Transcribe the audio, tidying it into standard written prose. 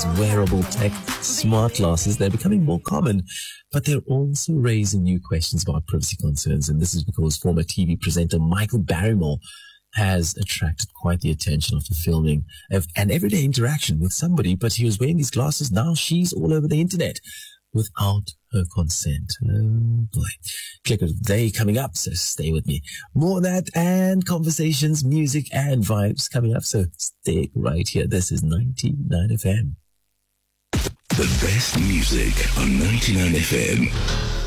wearable tech, smart glasses, they're becoming more common, but they're also raising new questions about privacy concerns. And this is because former TV presenter Michael Barrymore has attracted quite the attention after filming an everyday interaction with somebody, but he was wearing these glasses. Now she's all over the internet without her consent. Oh boy. Click of the day coming up, so stay with me. More of that and conversations, music and vibes coming up, so stay right here. This is 99 FM. The best music on 99 FM.